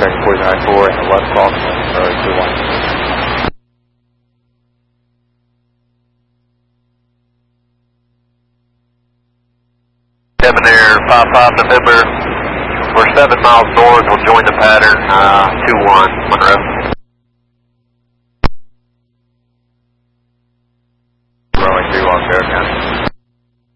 tracking 49-4 and the left crossing road 21. Devon Air 55 November, we're 7 miles north, we'll join the pattern, 21 Monroe.